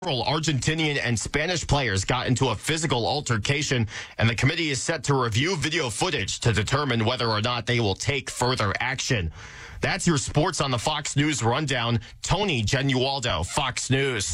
Several Argentinian and Spanish players got into a physical altercation, and the committee is set to review video footage to determine whether or not they will take further action. That's your sports on the Fox News Rundown. Tony Genualdo, Fox News.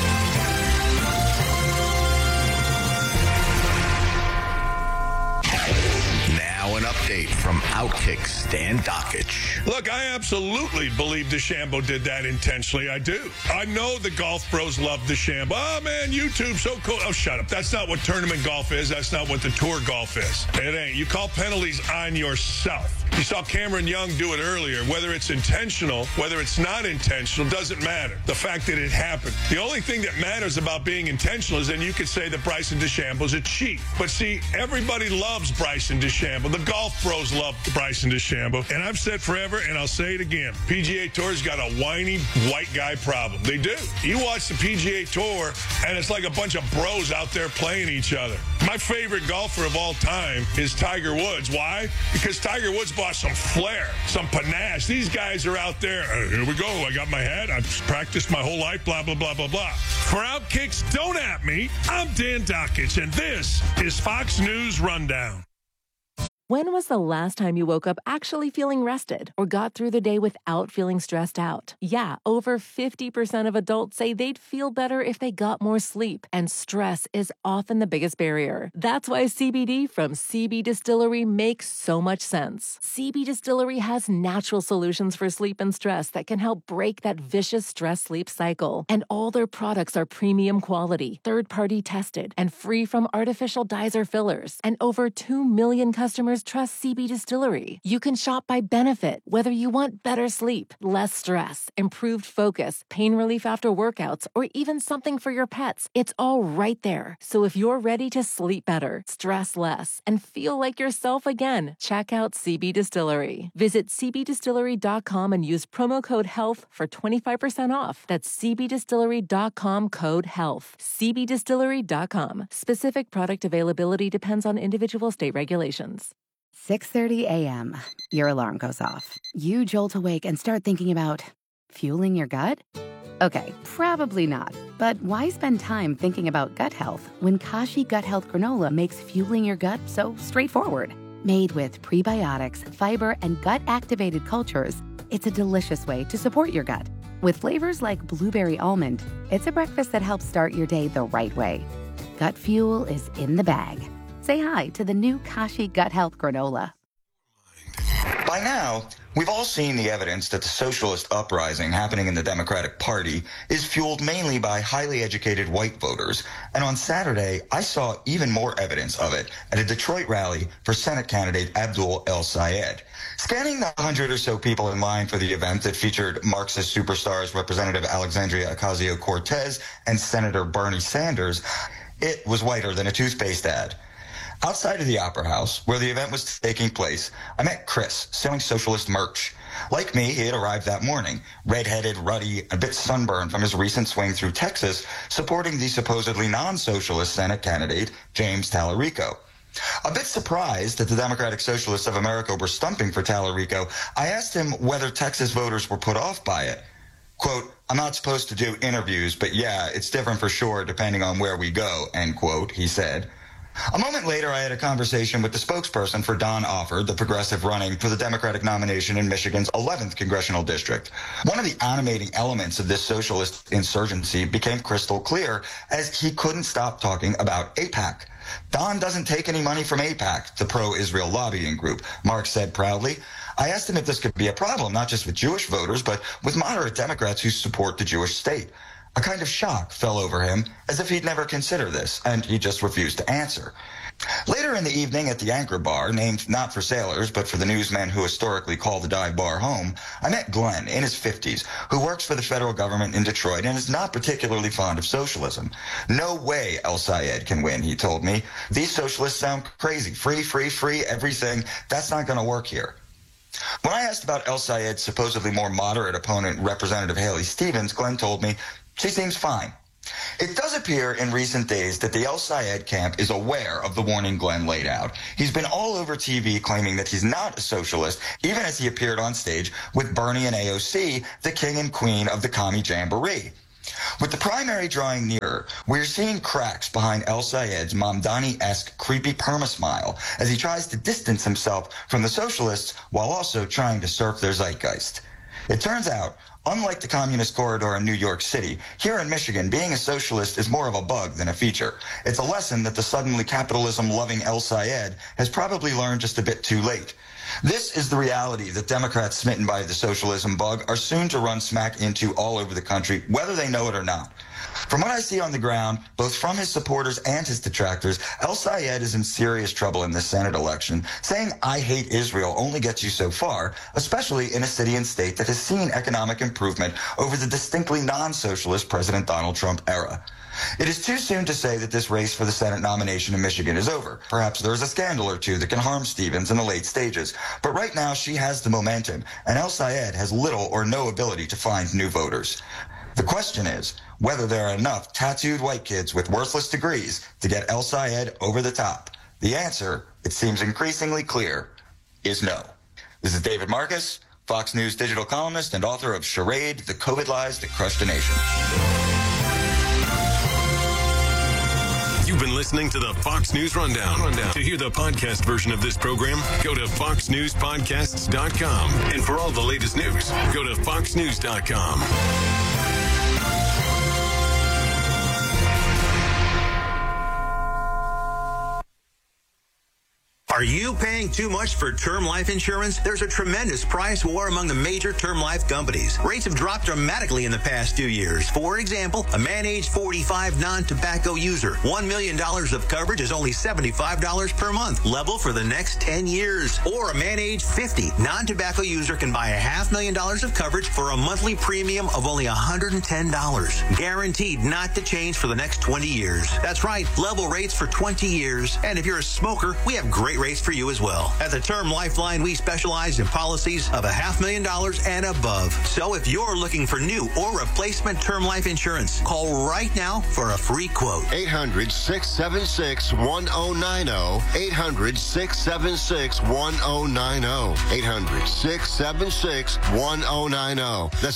Now an update from Outkick Stan Dockich. Look, I absolutely believe DeChambeau did that intentionally. I do. I know the golf pros love DeChambeau. Oh, man, YouTube's so cool. Oh, shut up. That's not what tournament golf is. That's not what the tour golf is. It ain't. You call penalties on yourself. You saw Cameron Young do it earlier. Whether it's intentional, whether it's not intentional, doesn't matter. The fact that it happened. The only thing that matters about being intentional is then you could say that Bryson DeChambeau's a cheat. But see, everybody loves Bryson DeChambeau. The golf pros love Bryson DeChambeau. And I've said forever, and I'll say it again, PGA Tour's got a whiny white guy problem. They do. You watch the PGA Tour, and it's like a bunch of bros out there playing each other. My favorite golfer of all time is Tiger Woods. Why? Because Tiger Woods bought some flair, some panache. These guys are out there. Here we go. I got my hat. I've practiced my whole life, blah, blah, blah, blah, blah. For Outkicks, don't at me. I'm Dan Dockich, and this is Fox News Rundown. When was the last time you woke up actually feeling rested or got through the day without feeling stressed out? Yeah, over 50% of adults say they'd feel better if they got more sleep, and stress is often the biggest barrier. That's why CBD from CB Distillery makes so much sense. CB Distillery has natural solutions for sleep and stress that can help break that vicious stress-sleep cycle. And all their products are premium quality, third-party tested, and free from artificial dyes or fillers. And over 2 million customers trust CB Distillery. You can shop by benefit, whether you want better sleep, less stress, improved focus, pain relief after workouts, or even something for your pets. It's all right there. So if you're ready to sleep better, stress less, and feel like yourself again, check out CB Distillery. Visit cbdistillery.com and use promo code HEALTH for 25% off. That's cbdistillery.com, code HEALTH. cbdistillery.com. Specific product availability depends on individual state regulations. 6:30 a.m. Your alarm goes off. You jolt awake and start thinking about fueling your gut? Okay, probably not. But why spend time thinking about gut health when Kashi Gut Health Granola makes fueling your gut so straightforward? Made with prebiotics, fiber, and gut-activated cultures, it's a delicious way to support your gut. With flavors like blueberry almond, it's a breakfast that helps start your day the right way. Gut fuel is in the bag. Say hi to the new Kashi Gut Health Granola. By now, we've all seen the evidence that the socialist uprising happening in the Democratic Party is fueled mainly by highly educated white voters. And on Saturday, I saw even more evidence of it at a Detroit rally for Senate candidate Abdul El-Sayed. Scanning the 100 or so people in line for the event that featured Marxist superstars Representative Alexandria Ocasio-Cortez and Senator Bernie Sanders, it was whiter than a toothpaste ad. Outside of the Opera House, where the event was taking place, I met Chris, selling socialist merch. Like me, he had arrived that morning, red-headed, ruddy, a bit sunburned from his recent swing through Texas, supporting the supposedly non-socialist Senate candidate, James Tallarico. A bit surprised that the Democratic Socialists of America were stumping for Tallarico, I asked him whether Texas voters were put off by it. Quote, "I'm not supposed to do interviews, but yeah, it's different for sure depending on where we go," end quote, he said. A moment later, I had a conversation with the spokesperson for Don Offord, the progressive running for the Democratic nomination in Michigan's 11th congressional district. One of the animating elements of this socialist insurgency became crystal clear as he couldn't stop talking about AIPAC. Don doesn't take any money from AIPAC, the pro-Israel lobbying group, Mark said proudly. I asked him if this could be a problem, not just with Jewish voters, but with moderate Democrats who support the Jewish state. A kind of shock fell over him, as if he'd never considered this, and he just refused to answer. Later in the evening at the Anchor Bar, named not for sailors, but for the newsmen who historically call the dive bar home, I met Glenn, in his 50s, who works for the federal government in Detroit and is not particularly fond of socialism. No way El-Sayed can win, he told me. These socialists sound crazy. Free, free, free, everything. That's not going to work here. When I asked about El-Sayed's supposedly more moderate opponent, Representative Haley Stevens, Glenn told me she seems fine. It does appear in recent days that the El-Sayed camp is aware of the warning Glenn laid out. He's been all over TV claiming that he's not a socialist, even as he appeared on stage with Bernie and AOC, the king and queen of the commie jamboree. With the primary drawing nearer, we're seeing cracks behind El Sayed's Mamdani-esque creepy perma-smile as he tries to distance himself from the socialists while also trying to surf their zeitgeist. It turns out, unlike the communist corridor in New York City, here in Michigan, being a socialist is more of a bug than a feature. It's a lesson that the suddenly capitalism-loving El Sayed has probably learned just a bit too late. This is the reality that Democrats smitten by the socialism bug are soon to run smack into all over the country, whether they know it or not. From what I see on the ground, both from his supporters and his detractors, El Sayed is in serious trouble in this Senate election. Saying "I hate Israel" only gets you so far, especially in a city and state that has seen economic improvement over the distinctly non-socialist President Donald Trump era. It is too soon to say that this race for the Senate nomination in Michigan is over. Perhaps there's a scandal or two that can harm Stevens in the late stages. But right now, she has the momentum, and El Sayed has little or no ability to find new voters. The question is whether there are enough tattooed white kids with worthless degrees to get El Sayed over the top. The answer, it seems increasingly clear, is no. This is David Marcus, Fox News digital columnist and author of Charade, The COVID Lies That Crushed a Nation. You've been listening to the Fox News Rundown. To hear the podcast version of this program, go to foxnewspodcasts.com. And for all the latest news, go to foxnews.com. Are you paying too much for term life insurance? There's a tremendous price war among the major term life companies. Rates have dropped dramatically in the past 2 years. For example, a man age 45 non-tobacco user, $1 million of coverage is only $75 per month, level for the next 10 years. Or a man age 50 non-tobacco user can buy $500,000 of coverage for a monthly premium of only $110. Guaranteed not to change for the next 20 years. That's right, level rates for 20 years. And if you're a smoker, we have great rates for you as well. At the Term Lifeline, we specialize in policies of $500,000 and above. So if you're looking for new or replacement term life insurance, call right now for a free quote. 800-676-1090. 800-676-1090. 800-676-1090. That's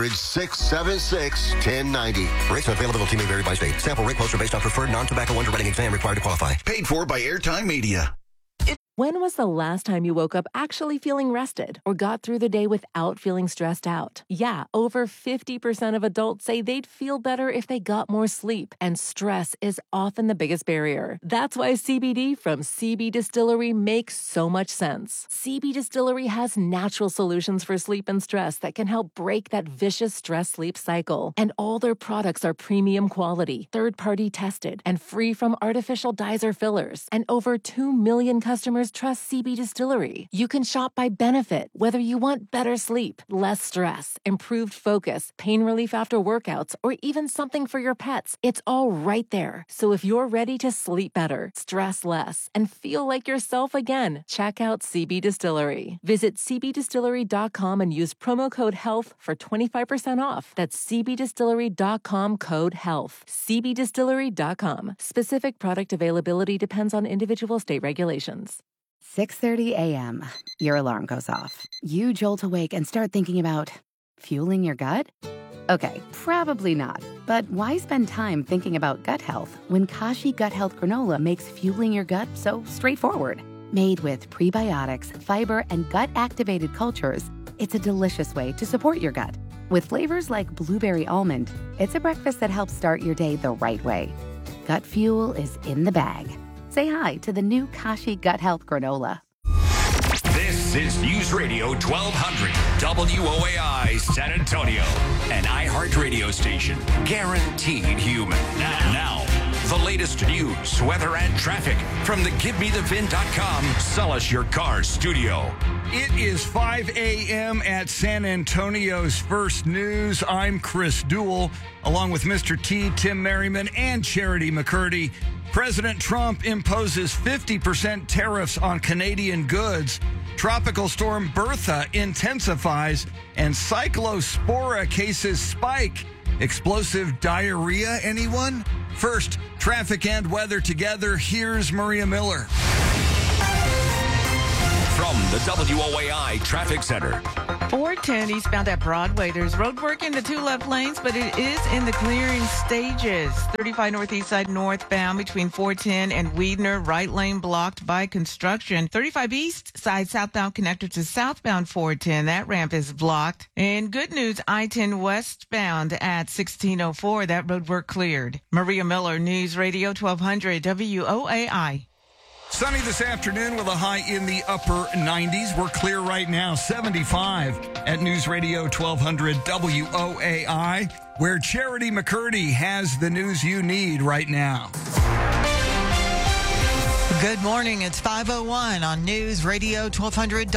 800-676-1090. Rates and availability may vary by state. Sample rate quotes are based on preferred non-tobacco underwriting exam required to qualify. Paid for by Airtime Media. When was the last time you woke up actually feeling rested or got through the day without feeling stressed out? Yeah, over 50% of adults say they'd feel better if they got more sleep, and stress is often the biggest barrier. That's why CBD from CB Distillery makes so much sense. CB Distillery has natural solutions for sleep and stress that can help break that vicious stress-sleep cycle. And all their products are premium quality, third-party tested, and free from artificial dyes or fillers. And over 2 million customers trust CB Distillery. You can shop by benefit, whether you want better sleep, less stress, improved focus, pain relief after workouts, or even something for your pets. It's all right there. So if you're ready to sleep better, stress less, and feel like yourself again, check out CB Distillery. Visit cbdistillery.com and use promo code HEALTH for 25% off. That's cbdistillery.com code HEALTH. cbdistillery.com. Specific product availability depends on individual state regulations. 6:30 a.m. Your alarm goes off. You jolt awake and start thinking about fueling your gut? Okay, probably not. But why spend time thinking about gut health when Kashi Gut Health Granola makes fueling your gut so straightforward? Made with prebiotics, fiber, and gut-activated cultures, it's a delicious way to support your gut. With flavors like blueberry almond, it's a breakfast that helps start your day the right way. Gut fuel is in the bag. Say hi to the new Kashi Gut Health Granola. This is News Radio 1200 WOAI San Antonio, an iHeart radio station, guaranteed human. Now, the latest news, weather, and traffic from the GiveMeTheVin.com Sell Us Your Car studio. It is 5 a.m. at San Antonio's First News. I'm Chris Duell, along with Mr. T, Tim Merriman, and Charity McCurdy. President Trump imposes 50% tariffs on Canadian goods. Tropical storm Bertha intensifies, and cyclospora cases spike. Explosive diarrhea, anyone? First, traffic and weather together. Here's Maria Miller. From the WOAI Traffic Center. 410 eastbound at Broadway. There's road work in the 2 left lanes, but it is in the clearing stages. 35 northeast side northbound between 410 and Weidner, right lane blocked by construction. 35 east side southbound connector to southbound 410. That ramp is blocked. And good news, I-10 westbound at 1604. That road work cleared. Maria Miller, News Radio 1200 WOAI. Sunny this afternoon with a high in the upper 90s. We're clear right now, 75 at News Radio 1200 WOAI, where Charity McCurdy has the news you need right now. Good morning. It's 5:01 on News Radio 1200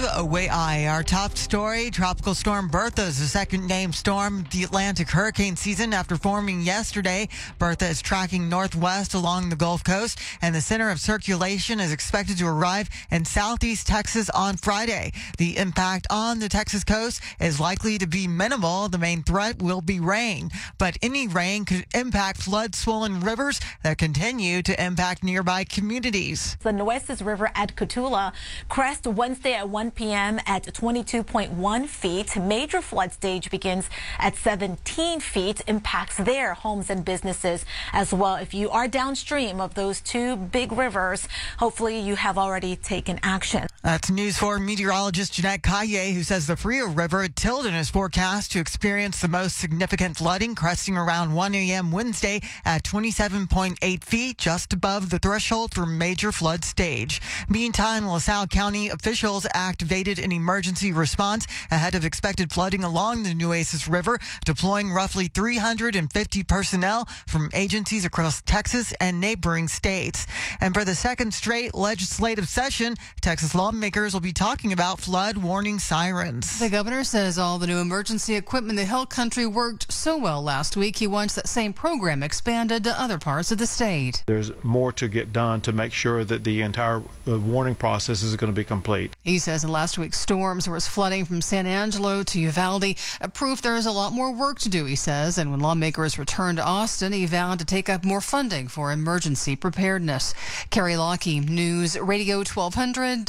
WOAI. Our top story, Tropical Storm Bertha is the second named storm the Atlantic hurricane season after forming yesterday. Bertha is tracking northwest along the Gulf Coast, and the center of circulation is expected to arrive in southeast Texas on Friday. The impact on the Texas coast is likely to be minimal. The main threat will be rain, but any rain could impact flood-swollen rivers that continue to impact nearby communities. The Nueces River at Cotulla crest Wednesday at 1 p.m. at 22.1 feet. Major flood stage begins at 17 feet. Impacts their homes and businesses as well. If you are downstream of those two big rivers, hopefully you have already taken action. That's News 4 meteorologist Jeanette Calle, who says the Frio River at Tilden is forecast to experience the most significant flooding, cresting around 1 a.m. Wednesday at 27.8 feet, just above the threshold for major flood stage. Meantime, LaSalle County officials activated an emergency response ahead of expected flooding along the Nueces River, deploying roughly 350 personnel from agencies across Texas and neighboring states. And for the second straight legislative session, Texas lawmakers will be talking about flood warning sirens. The governor says all the new emergency equipment the Hill Country worked so well last week, he wants that same program expanded to other parts of the state. There's more to get done to make sure that the entire warning process is going to be complete. He says in last week's storms, there was flooding from San Angelo to Uvalde, proof there is a lot more work to do, he says. And when lawmakers returned to Austin, he vowed to take up more funding for emergency preparedness. Carrie Lockie, News Radio 1200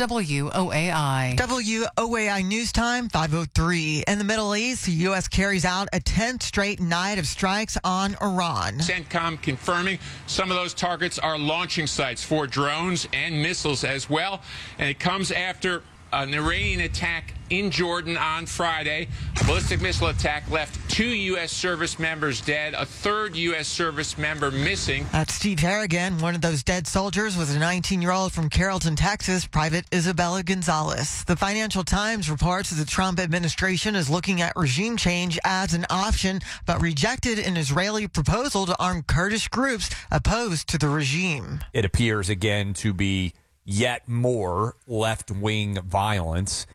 WOAI. WOAI News Time, 5:03. In the Middle East, the U.S. carries out a 10th straight night of strikes on Iran. CENTCOM confirming some of those targets are launching sites for drones and missiles as well. And it comes after an Iranian attack in Jordan on Friday. A ballistic missile attack left 2 U.S. service members dead, a 3rd U.S. service member missing. That's Steve Harrigan. One of those dead soldiers was a 19-year-old from Carrollton, Texas, Private Isabella Gonzalez. The Financial Times reports that the Trump administration is looking at regime change as an option, but rejected an Israeli proposal to arm Kurdish groups opposed to the regime. It appears again to be yet more left-wing violence.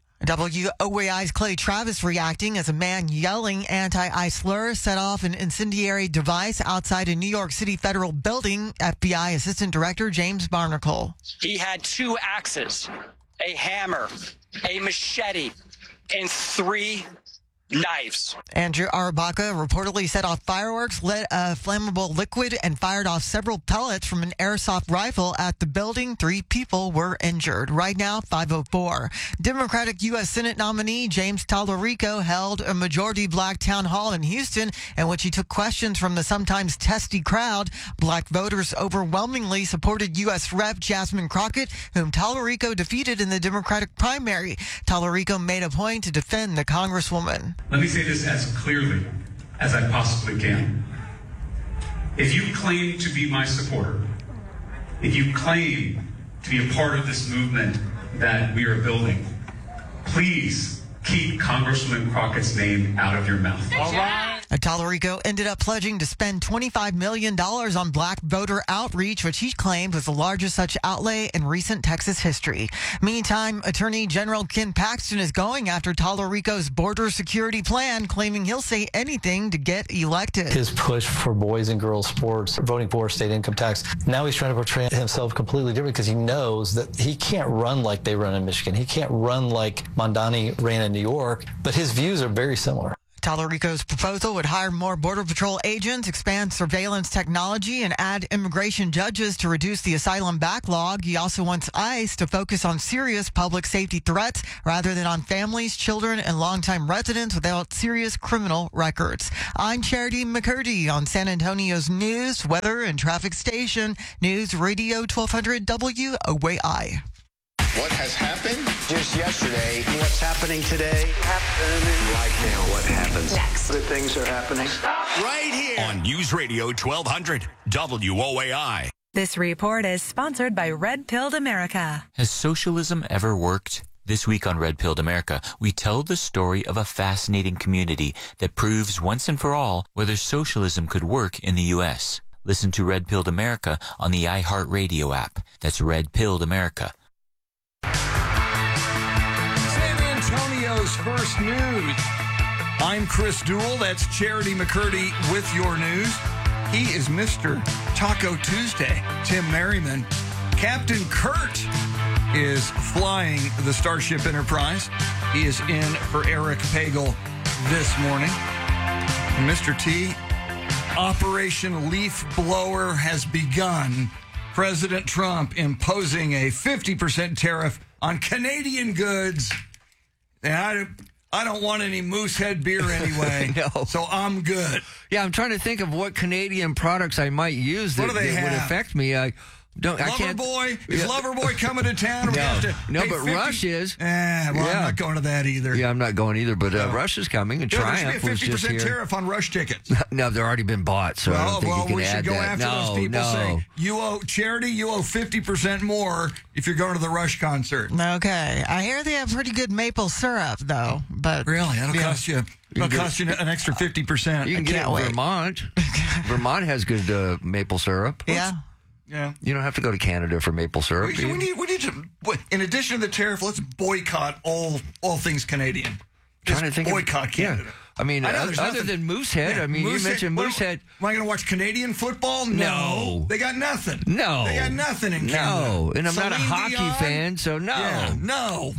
WOAI's Clay Travis reacting as a man yelling anti-ICE slurs set off an incendiary device outside a New York City federal building. FBI Assistant Director James Barnacle. He had 2 axes, a hammer, a machete, and 3 knives. Andrew Arabaka reportedly set off fireworks, lit a flammable liquid, and fired off several pellets from an airsoft rifle at the building. 3 people were injured. Right now, 5:04. Democratic U.S. Senate nominee James Tallarico held a majority black town hall in Houston in which he took questions from the sometimes testy crowd. Black voters overwhelmingly supported U.S. Rep. Jasmine Crockett, whom Tallarico defeated in the Democratic primary. Tallarico made a point to defend the Congresswoman. Let me say this as clearly as I possibly can. If you claim to be my supporter, if you claim to be a part of this movement that we are building, please keep Congresswoman Crockett's name out of your mouth. All right. Tallarico ended up pledging to spend $25 million on black voter outreach, which he claimed was the largest such outlay in recent Texas history. Meantime, Attorney General Ken Paxton is going after Tallarico's border security plan, claiming he'll say anything to get elected. His push for boys and girls sports, voting for state income tax, now he's trying to portray himself completely different because he knows that he can't run like they run in Michigan. He can't run like Mondani ran in New York, but his views are very similar. Tallarico's proposal would hire more Border Patrol agents, expand surveillance technology, and add immigration judges to reduce the asylum backlog. He also wants ICE to focus on serious public safety threats rather than on families, children, and longtime residents without serious criminal records. I'm Charity McCurdy on San Antonio's news, weather, and traffic station, News Radio 1200 WOAI. What has happened? Just yesterday. What's happening today? Happening right now. What happens next? Good things are happening. Right here. On News Radio 1200 WOAI. This report is sponsored by Red Pilled America. Has socialism ever worked? This week on Red Pilled America, we tell the story of a fascinating community that proves once and for all whether socialism could work in the U.S. Listen to Red Pilled America on the iHeartRadio app. That's Red Pilled America. San Antonio's first news. I'm Chris Duell. That's Charity McCurdy with your news. He is Mr. Taco Tuesday, Tim Merriman. Captain Kurt is flying the Starship Enterprise. He is in for Eric Pagel this morning. And Mr. T, Operation Leaf Blower has begun. President Trump imposing a 50% tariff on Canadian goods. And I don't want any Moosehead beer anyway, No. So I'm good. Yeah, I'm trying to think of what Canadian products I might use that, What do they that would have? affect me. Loverboy? Is Loverboy coming to town? Or we have to No, pay but 50? Rush is. I'm not going to that either. Yeah, I'm not going either, but Rush is coming, and Triumph there was should be a just 50% here. tariff on Rush tickets. No, they've already been bought, so I don't think you can we add should go that. after those people saying, you owe charity, you owe 50% more if you're going to the Rush concert. Okay. I hear they have pretty good maple syrup, though. But really? That'll cost you an extra 50%. You can get it in Vermont. Vermont has good maple syrup. Yeah. Yeah. You don't have to go to Canada for maple syrup. We need to, in addition to the tariff, let's boycott all things Canadian. Just trying to think boycott Canada. Yeah. I mean, other than Moosehead, Yeah, you mentioned Moosehead. Am I going to watch Canadian football? No. They got nothing. No. They got nothing in Canada. No. And I'm not a Celine hockey Dion? fan, so no. Yeah, no.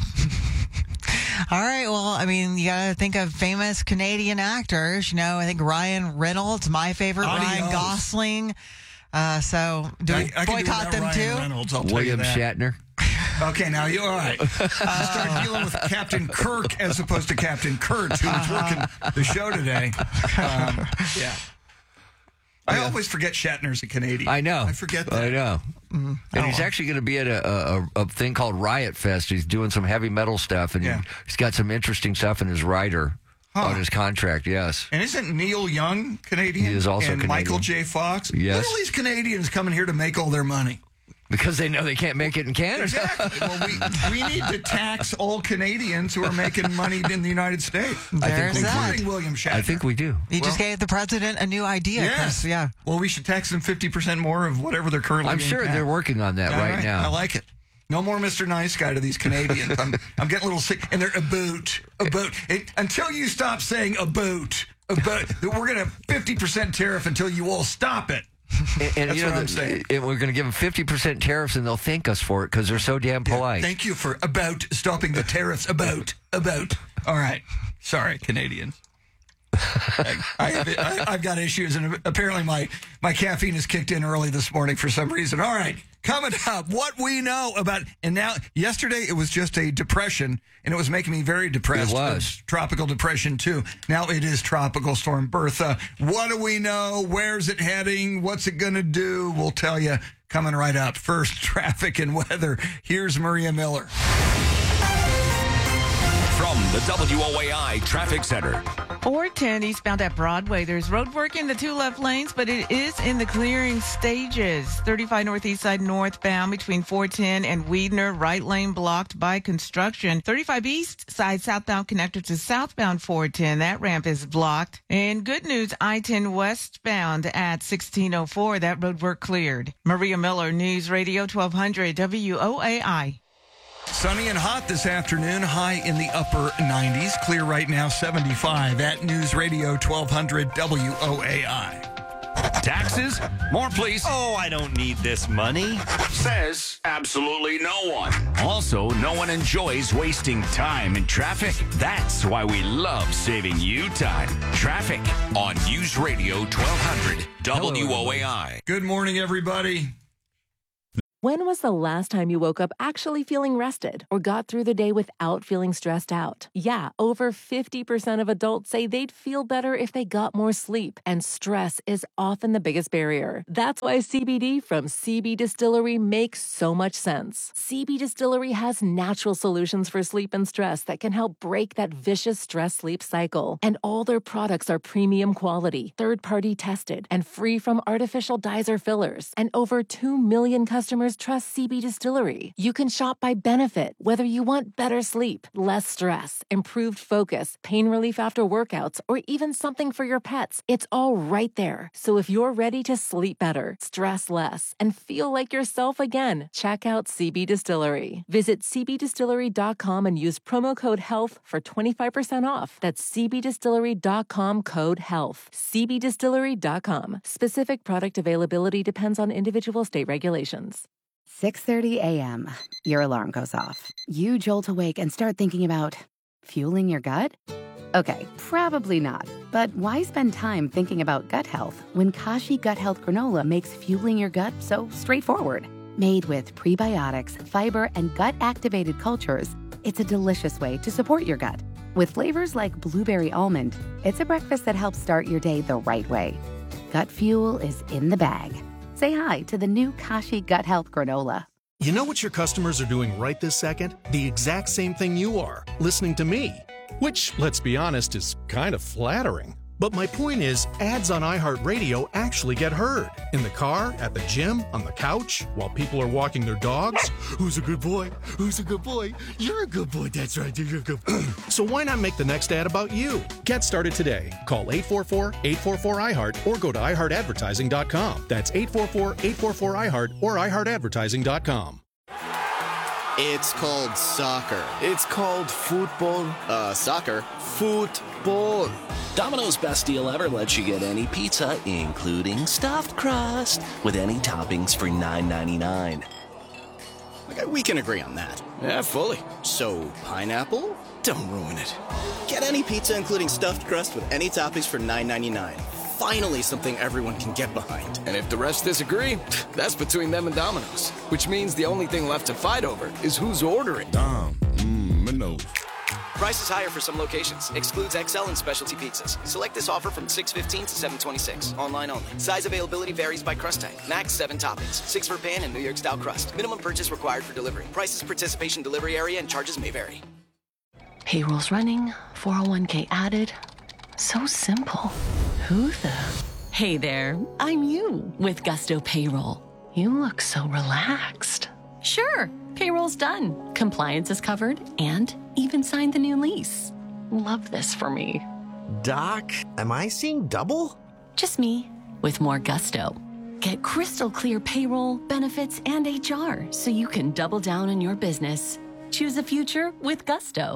All right. Well, I mean, you got to think of famous Canadian actors. You know, I think Ryan Reynolds, my favorite, Ryan Gosling. So do we boycott them Ryan too? Reynolds, I'll tell William you that. Shatner. Okay, now you're all right. Start dealing with Captain Kirk as opposed to Captain Kurt, who was working the show today. Yeah. I always forget Shatner's a Canadian. I know. I forget that. I know. Mm-hmm. And he's actually going to be at a thing called Riot Fest. He's doing some heavy metal stuff, and he's got some interesting stuff in his rider on his contract, yes. And isn't Neil Young Canadian? He is also and Canadian. Michael J. Fox? Yes. Look at all these Canadians coming here to make all their money. Because they know they can't make it in Canada. Exactly. Well, we need to tax all Canadians who are making money in the United States. Including William Shatner. I think we do. You just gave the president a new idea, Yes. Chris. Yeah. Well, we should tax them 50% more of whatever they're currently I'm being sure taxed. they're working on that right now. I like it. No more Mr. Nice Guy to these Canadians. I'm getting a little sick. And they're a boot. Until you stop saying a boot, we're going to have 50% tariff until you all stop it. And That's you know, what I'm saying. and we're going to give them 50% tariffs, and they'll thank us for it because they're so damn polite. Thank you for stopping the tariffs. About. All right. Sorry, Canadians. I've got issues, and apparently my caffeine has kicked in early this morning for some reason. All right, coming up, what we know about, and now, yesterday it was just a depression, and it was making me very depressed. It was. Tropical depression, too. Now it is Tropical Storm Bertha. What do we know? Where's it heading? What's it going to do? We'll tell you coming right up. First, traffic and weather. Here's Maria Miller. From the WOAI Traffic Center. 410 eastbound at Broadway. There's road work in the two left lanes, but it is in the clearing stages. 35 northeast side northbound between 410 and Weidner. Right lane blocked by construction. 35 east side southbound connected to southbound 410. That ramp is blocked. And good news, I-10 westbound at 1604. That road work cleared. Maria Miller, News Radio 1200 WOAI. Sunny and hot this afternoon, high in the upper 90s. Clear right now, 75 at News Radio 1200 WOAI. Taxes? More, please. Oh, I don't need this money. Says absolutely no one. Also, no one enjoys wasting time in traffic. That's why we love saving you time. Traffic on News Radio 1200 WOAI. Good morning, everybody. When was the last time you woke up actually feeling rested or got through the day without feeling stressed out? Yeah, over 50% of adults say they'd feel better if they got more sleep, and stress is often the biggest barrier. That's why CBD from CB Distillery makes so much sense. CB Distillery has natural solutions for sleep and stress that can help break that vicious stress-sleep cycle. And all their products are premium quality, third-party tested, and free from artificial dyes or fillers. And over 2 million customers trust CB Distillery. You can shop by benefit, whether you want better sleep, less stress, improved focus, pain relief after workouts, or even something for your pets. It's all right there. So if you're ready to sleep better, stress less, and feel like yourself again, check out CB Distillery. Visit cbdistillery.com and use promo code HEALTH for 25% off. That's cbdistillery.com code HEALTH. cbdistillery.com. Specific product availability depends on individual state regulations. 6:30 a.m. Your alarm goes off. You jolt awake and start thinking about fueling your gut? Okay, probably not. But why spend time thinking about gut health when Kashi Gut Health Granola makes fueling your gut so straightforward? Made with prebiotics, fiber, and gut-activated cultures, it's a delicious way to support your gut. With flavors like blueberry almond, it's a breakfast that helps start your day the right way. Gut fuel is in the bag. Say hi to the new Kashi Gut Health Granola. You know what your customers are doing right this second? The exact same thing you are, listening to me. Which, let's be honest, is kind of flattering. But my point is, ads on iHeartRadio actually get heard. In the car, at the gym, on the couch, while people are walking their dogs. Who's a good boy? Who's a good boy? You're a good boy, that's right, you're a good boy. So why not make the next ad about you? Get started today. Call 844-844-iHeart or go to iHeartAdvertising.com. That's 844-844-iHeart or iHeartAdvertising.com. It's called soccer. It's called football. Soccer. Football. Domino's Best Deal Ever lets you get any pizza, including stuffed crust, with any toppings for $9.99. Okay, we can agree on that. Yeah, fully. So, pineapple? Don't ruin it. Get any pizza, including stuffed crust, with any toppings for $9.99. Finally, something everyone can get behind. And if the rest disagree, that's between them and Domino's. Which means the only thing left to fight over is who's ordering. Domino's. Price is higher for some locations. Excludes XL and specialty pizzas. Select this offer from 6/15 to 7/26. Online only. Size availability varies by crust type. Max 7 toppings. 6 for pan and New York style crust. Minimum purchase required for delivery. Prices, participation, delivery area, and charges may vary. Payroll's running. 401k added. So simple. Who the? Hey there, I'm you with Gusto Payroll. You look so relaxed. Sure, payroll's done. Compliance is covered and even signed the new lease. Love this for me. Doc, am I seeing double? Just me with more Gusto. Get crystal clear payroll, benefits, and HR so you can double down on your business. Choose a future with Gusto.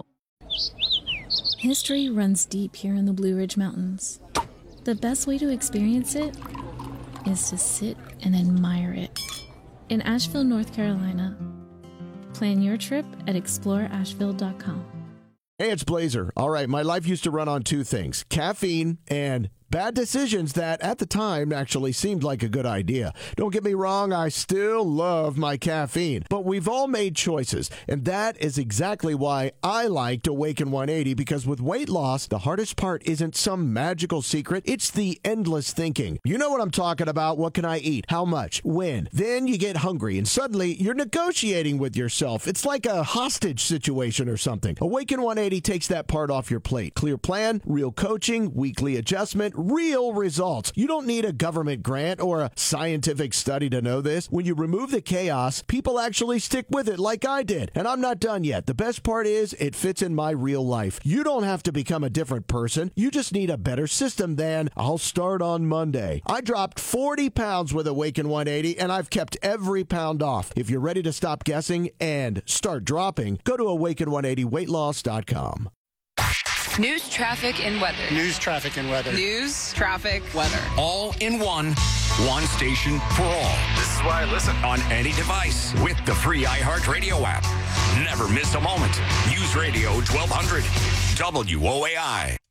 History runs deep here in the Blue Ridge Mountains. The best way to experience it is to sit and admire it. In Asheville, North Carolina. Plan your trip at exploreasheville.com. Hey, it's Blazer. All right, my life used to run on two things, caffeine and bad decisions that at the time actually seemed like a good idea. Don't get me wrong, I still love my caffeine, but we've all made choices, and that is exactly why I liked Awaken 180, because with weight loss, the hardest part isn't some magical secret, it's the endless thinking. You know what I'm talking about. What can I eat? How much? When? Then you get hungry, and suddenly you're negotiating with yourself. It's like a hostage situation or something. Awaken 180 takes that part off your plate. Clear plan, real coaching, weekly adjustment, real results. You don't need a government grant or a scientific study to know this. When you remove the chaos, people actually stick with it like I did. And I'm not done yet. The best part is it fits in my real life. You don't have to become a different person. You just need a better system than I'll start on Monday. I dropped 40 pounds with Awaken 180 and I've kept every pound off. If you're ready to stop guessing and start dropping, go to awaken180weightloss.com. News, traffic, and weather. News, traffic, and weather. News, traffic, weather. All in one station for all. This is why I listen. On any device with the free iHeartRadio app. Never miss a moment. News Radio 1200 WOAI.